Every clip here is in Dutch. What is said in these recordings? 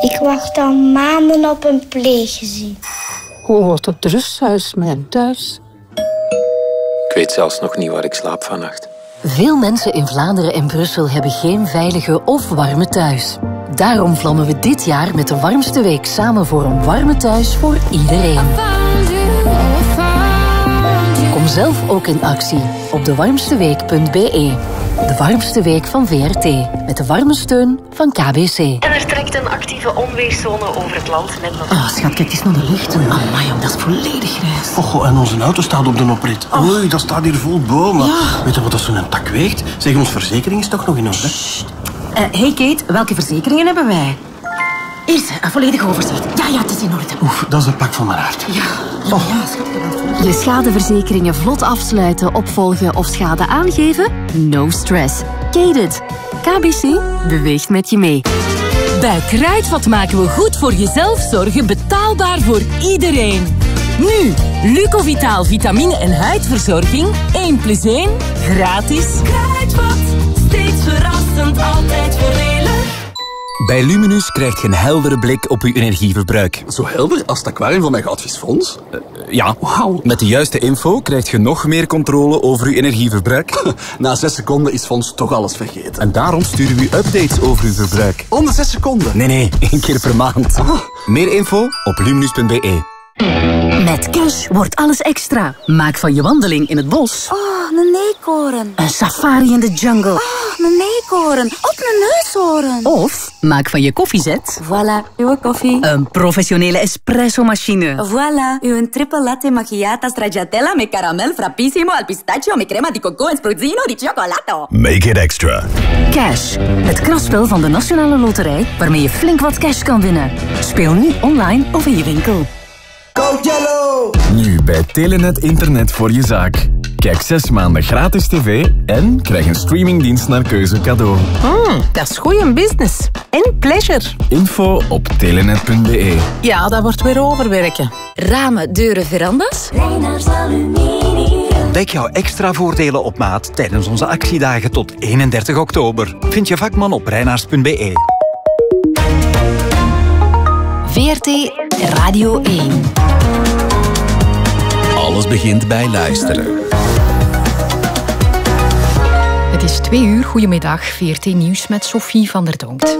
Ik wacht al maanden op een pleeggezin. Hoe wordt het rusthuis mijn thuis? Ik weet zelfs nog niet waar ik slaap vannacht. Veel mensen in Vlaanderen en Brussel hebben geen veilige of warme thuis. Daarom vlammen we dit jaar met de warmste week samen voor een warme thuis voor iedereen. Kom zelf ook in actie op dewarmsteweek.be. De warmste week van VRT. Met de warme steun van KBC. En er trekt een actieve onweerszone over het land met nog... Oh, schat, kijk eens naar de lichten. Amai, dat is volledig grijs. Oh, en onze auto staat op de oprit. Oei, dat staat hier vol bomen. Ja. Weet je wat dat zo'n tak weegt? Zeg, onze verzekering is toch nog in orde? Hey Kate, welke verzekeringen hebben wij? Eerst, een volledig overzicht. Ja, het is in orde. Oef, dat is een pak van mijn hart. Ja, schat. Je schadeverzekeringen vlot afsluiten, opvolgen of schade aangeven? No stress. Kate-it. KBC beweegt met je mee. Bij Kruidvat maken we goed voor jezelf zorgen betaalbaar voor iedereen. Nu, Lucovitaal vitamine- en huidverzorging 1+1 gratis. Kruidvat, steeds verrassend, altijd voordelig. Bij Luminus krijg je een heldere blik op uw energieverbruik. Zo helder als het aquarium van mijn goudvisfonds? Ja, Wauw. Met de juiste info krijg je nog meer controle over uw energieverbruik. Na 6 seconden is Fons toch alles vergeten. En daarom sturen we u updates over uw verbruik. Om de 6 seconden? Nee, 1 keer per maand. Meer info op luminus.be. Met Cash wordt alles extra. Maak van je wandeling in het bos een eekhoorn. een safari in de jungle. Een eekhoorn. Op een neushoorn. Of maak van je koffiezet Voilà, uw koffie. een professionele espresso-machine. Voilà, uw triple latte macchiata stracciatella met caramel frappissimo al pistachio met crema di coco en spruzzino di cioccolato. Make it extra. Cash, het kraspel van de Nationale Loterij waarmee je flink wat cash kan winnen. Speel nu online of in je winkel. Code Yellow! Nu bij Telenet Internet voor je zaak. Kijk 6 maanden gratis tv en krijg een streamingdienst naar keuze cadeau. Dat is goeie business. En pleasure. Info op telenet.be. Ja, dat wordt weer overwerken. Ramen, deuren, verandas? Ontdek jouw extra voordelen op maat tijdens onze actiedagen tot 31 oktober. Vind je vakman op reinaars.be. VRT Radio 1. Alles begint bij luisteren. Het is 2:00. Goedemiddag. VRT Nieuws met Sophie van der Donkt.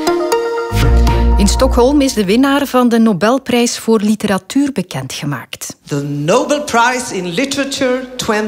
In Stockholm is de winnaar van de Nobelprijs voor literatuur bekendgemaakt. The Nobel Prize in Literature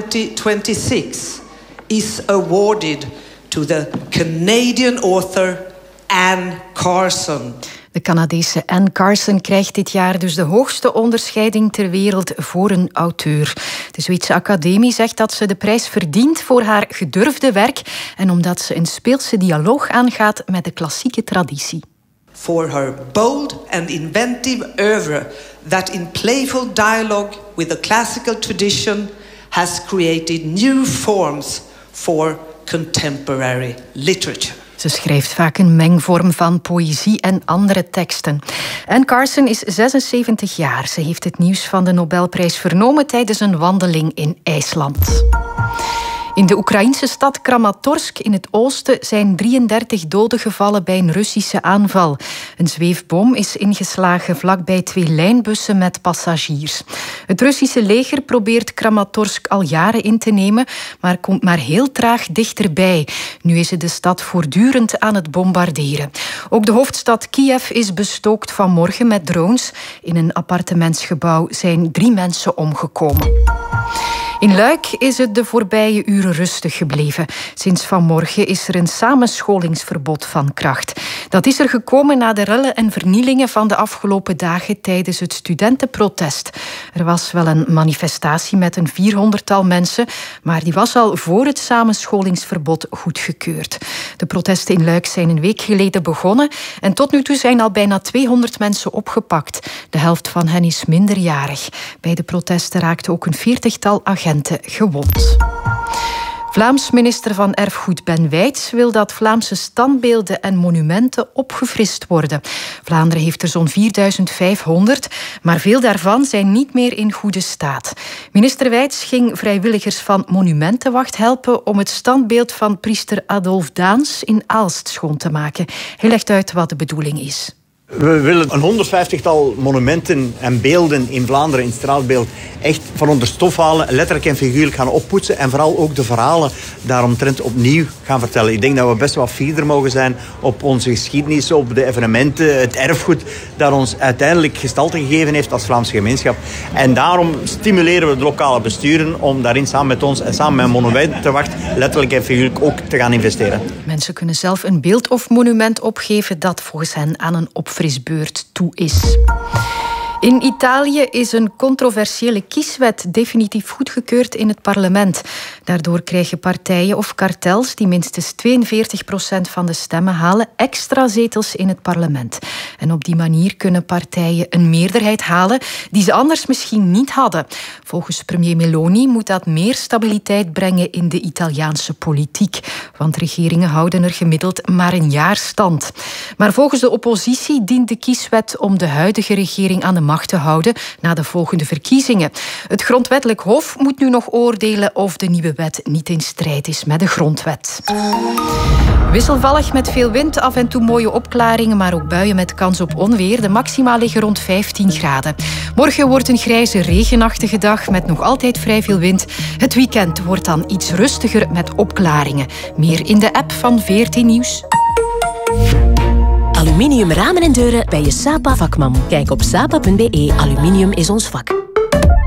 2026 is awarded to the Canadian author Anne Carson. De Canadese Anne Carson krijgt dit jaar dus de hoogste onderscheiding ter wereld voor een auteur. De Zweedse Academie zegt dat ze de prijs verdient voor haar gedurfde werk en omdat ze een speelse dialoog aangaat met de klassieke traditie. For her bold and inventive oeuvre that in playful dialogue with the classical tradition has created new forms for contemporary literature. Ze schrijft vaak een mengvorm van poëzie en andere teksten. Anne Carson is 76 jaar. Ze heeft het nieuws van de Nobelprijs vernomen tijdens een wandeling in IJsland. In de Oekraïnse stad Kramatorsk in het oosten zijn 33 doden gevallen bij een Russische aanval. Een zweefbom is ingeslagen vlakbij 2 lijnbussen met passagiers. Het Russische leger probeert Kramatorsk al jaren in te nemen, maar komt maar heel traag dichterbij. Nu is het de stad voortdurend aan het bombarderen. Ook de hoofdstad Kiev is bestookt vanmorgen met drones. In een appartementsgebouw zijn 3 mensen omgekomen. In Luik is het de voorbije uren rustig gebleven. Sinds vanmorgen is er een samenscholingsverbod van kracht. Dat is er gekomen na de rellen en vernielingen van de afgelopen dagen tijdens het studentenprotest. Er was wel een manifestatie met een 400-tal mensen, maar die was al voor het samenscholingsverbod goedgekeurd. De protesten in Luik zijn een week geleden begonnen en tot nu toe zijn al bijna 200 mensen opgepakt. De helft van hen is minderjarig. Bij de protesten raakte ook een 40-tal agenten gewond. Vlaams minister van Erfgoed Ben Wijts wil dat Vlaamse standbeelden en monumenten opgefrist worden. Vlaanderen heeft er zo'n 4500, maar veel daarvan zijn niet meer in goede staat. Minister Wijts ging vrijwilligers van Monumentenwacht helpen om het standbeeld van priester Adolf Daans in Aalst schoon te maken. Hij legt uit wat de bedoeling is. We willen een 150-tal monumenten en beelden in Vlaanderen, in straatbeeld, echt van onder stof halen, letterlijk en figuurlijk gaan oppoetsen en vooral ook de verhalen daaromtrent opnieuw gaan vertellen. Ik denk dat we best wel fier mogen zijn op onze geschiedenis, op de evenementen, het erfgoed dat ons uiteindelijk gestalte gegeven heeft als Vlaamse gemeenschap. En daarom stimuleren we de lokale besturen om daarin samen met ons en samen met Monumentenwacht letterlijk en figuurlijk ook te gaan investeren. Mensen kunnen zelf een beeld of monument opgeven dat volgens hen aan een opfrisbeurt toe is. In Italië is een controversiële kieswet definitief goedgekeurd in het parlement. Daardoor krijgen partijen of kartels die minstens 42% van de stemmen halen extra zetels in het parlement. En op die manier kunnen partijen een meerderheid halen die ze anders misschien niet hadden. Volgens premier Meloni moet dat meer stabiliteit brengen in de Italiaanse politiek. Want regeringen houden er gemiddeld maar een jaar stand. Maar volgens de oppositie dient de kieswet om de huidige regering aan de macht te houden na de volgende verkiezingen. Het Grondwettelijk Hof moet nu nog oordelen of de nieuwe wet niet in strijd is met de grondwet. Wisselvallig met veel wind, af en toe mooie opklaringen, maar ook buien met kans op onweer. De maxima liggen rond 15 graden. Morgen wordt een grijze, regenachtige dag met nog altijd vrij veel wind. Het weekend wordt dan iets rustiger met opklaringen. Meer in de app van VRT Nieuws. Aluminium ramen en deuren bij je Sapa vakman. Kijk op sapa.be. Aluminium is ons vak.